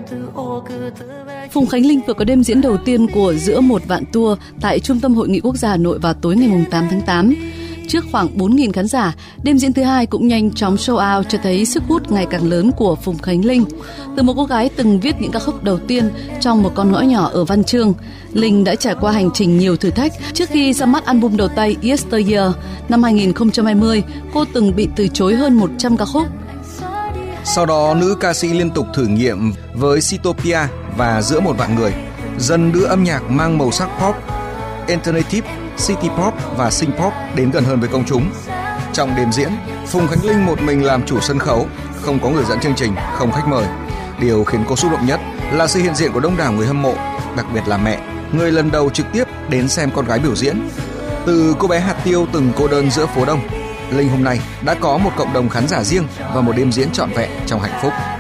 Phùng Khánh Linh vừa có đêm diễn đầu tiên của Giữa một vạn tour tại Trung tâm Hội nghị Quốc gia Hà Nội vào tối ngày 8 tháng 8. Trước khoảng 4.000 khán giả, đêm diễn thứ hai cũng nhanh chóng show out cho thấy sức hút ngày càng lớn của Phùng Khánh Linh. Từ một cô gái từng viết những ca khúc đầu tiên trong một con ngõ nhỏ ở Văn Chương, Linh đã trải qua hành trình nhiều thử thách trước khi ra mắt album đầu tay Yesteryear. Năm 2020, cô từng bị từ chối hơn 100 ca khúc. Sau đó, nữ ca sĩ liên tục thử nghiệm với Citytopia và Giữa một vạn người, dần đưa âm nhạc mang màu sắc pop, alternative, city pop và synth pop đến gần hơn với công chúng. Trong đêm diễn, Phùng Khánh Linh một mình làm chủ sân khấu, không có người dẫn chương trình, không khách mời. Điều khiến cô xúc động nhất là sự hiện diện của đông đảo người hâm mộ, đặc biệt là mẹ, người lần đầu trực tiếp đến xem con gái biểu diễn. Từ cô bé hạt tiêu từng cô đơn giữa phố đông, Linh hôm nay đã có một cộng đồng khán giả riêng và một đêm diễn trọn vẹn trong hạnh phúc.